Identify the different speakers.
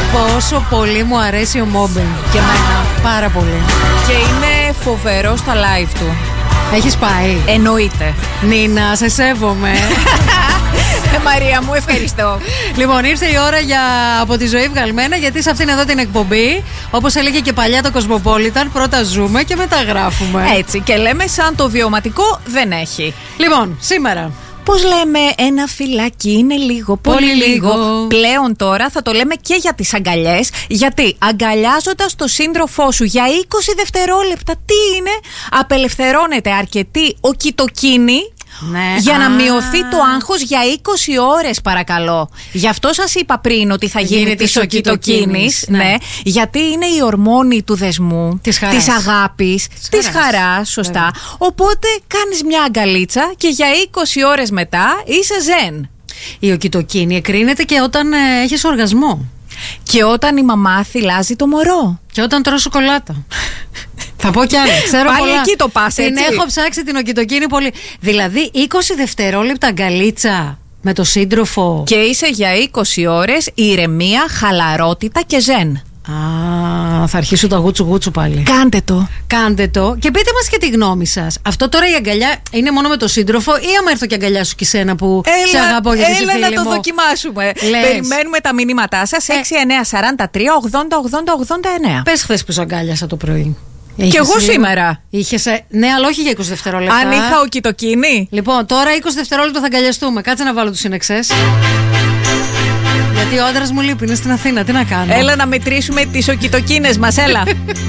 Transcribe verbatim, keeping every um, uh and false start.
Speaker 1: Πόσο πολύ μου αρέσει ο Mobbing. Και εμένα πάρα πολύ.
Speaker 2: Και είναι φοβερό στα live του.
Speaker 1: Έχεις πάει?
Speaker 2: Εννοείται.
Speaker 1: Νίνα, σε σέβομαι.
Speaker 2: Ε, Μαρία μου, ευχαριστώ.
Speaker 1: Λοιπόν, ήρθε η ώρα για από τη ζωή βγαλμένα, γιατί σε αυτήν εδώ την εκπομπή, όπως έλεγε και παλιά το Cosmopolitan, πρώτα ζούμε και μετά γράφουμε.
Speaker 2: Έτσι, και λέμε σαν το βιωματικό δεν έχει.
Speaker 1: Λοιπόν, σήμερα.
Speaker 2: Πώς λέμε, ένα φυλάκι είναι λίγο, πολύ, πολύ λίγο. λίγο. Πλέον τώρα θα το λέμε και για τις αγκαλιές. Γιατί αγκαλιάζοντας το σύντροφό σου για είκοσι δευτερόλεπτα, τι είναι, απελευθερώνεται αρκετή οκιτοκίνη.
Speaker 1: Ναι.
Speaker 2: Για
Speaker 1: Α.
Speaker 2: να μειωθεί το άγχος για είκοσι ώρες, παρακαλώ. Γι' αυτό σας είπα πριν ότι θα γίνει της οκιτοκίνης. Ναι. Ναι. Γιατί είναι η ορμόνη του δεσμού,
Speaker 1: της, χαράς.
Speaker 2: της αγάπης, της, της χαράς. χαράς. Σωστά. Βέβαια. Οπότε κάνεις μια αγκαλίτσα και για είκοσι ώρες μετά είσαι ζεν.
Speaker 1: Η οκιτοκίνη εκρίνεται και όταν ε, έχεις οργασμό.
Speaker 2: Και όταν η μαμά θυλάζει το μωρό.
Speaker 1: Και όταν τρως σοκολάτα. Θα πω κι άλλα. Ξέρω
Speaker 2: πάλι
Speaker 1: πολλά.
Speaker 2: Εκεί το πας, έτσι.
Speaker 1: Την έχω ψάξει την οκιτοκίνη πολύ. Δηλαδή είκοσι δευτερόλεπτα αγκαλίτσα με το σύντροφο.
Speaker 2: Και είσαι για είκοσι ώρες ηρεμία, χαλαρότητα και ζεν.
Speaker 1: Α, θα αρχίσουν τα γούτσου γούτσου πάλι.
Speaker 2: Κάντε το.
Speaker 1: Κάντε το και πείτε μας και τη γνώμη σας. Αυτό τώρα η αγκαλιά είναι μόνο με το σύντροφο, ή άμα έρθω και αγκαλιά σου και σένα που έλα, σε αγαπώ και εσύ
Speaker 2: έλα
Speaker 1: φίλη
Speaker 2: να το
Speaker 1: μου.
Speaker 2: δοκιμάσουμε.
Speaker 1: Λες.
Speaker 2: Περιμένουμε τα μηνύματά σας.
Speaker 1: ε.
Speaker 2: έξι εννιά τέσσερα τρία ογδόντα ογδόντα ογδόντα εννέα.
Speaker 1: Πες χθες που σου αγκάλιασα το πρωί.
Speaker 2: Και εγώ λίγο... σήμερα.
Speaker 1: Είχες, ναι, αλλά όχι για είκοσι δευτερόλεπτα.
Speaker 2: Αν είχα οκιτοκίνη.
Speaker 1: Λοιπόν, τώρα είκοσι δευτερόλεπτα θα αγκαλιαστούμε. Κάτσε να βάλω τους συνεξές. Γιατί ο άντρας μου λείπει, είναι στην Αθήνα. Τι να κάνω.
Speaker 2: Έλα να μετρήσουμε τις οκιτοκίνες μας, έλα.